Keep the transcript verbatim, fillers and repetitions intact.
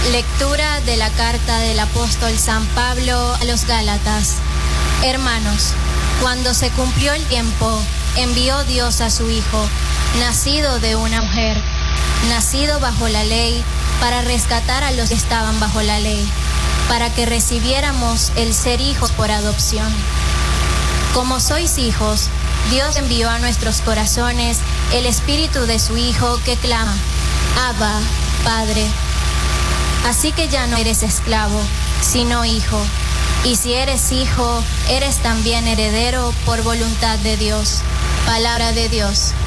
Lectura de la carta del apóstol San Pablo a los Gálatas. Hermanos, cuando se cumplió el tiempo, envió Dios a su Hijo, nacido de una mujer, nacido bajo la ley, para rescatar a los que estaban bajo la ley, para que recibiéramos el ser hijos por adopción. Como sois hijos, Dios envió a nuestros corazones el espíritu de su Hijo que clama: Abba, Padre. Así que ya no eres esclavo, sino hijo. Y si eres hijo, eres también heredero por voluntad de Dios. Palabra de Dios.